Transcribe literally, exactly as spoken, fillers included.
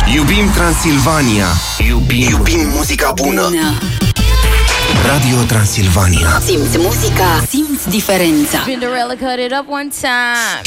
Iubim Transilvania. Iubim, Iubim muzica bună. bună. Radio Transilvania. Simți muzica, simți diferența. Cinderella cut it up one time.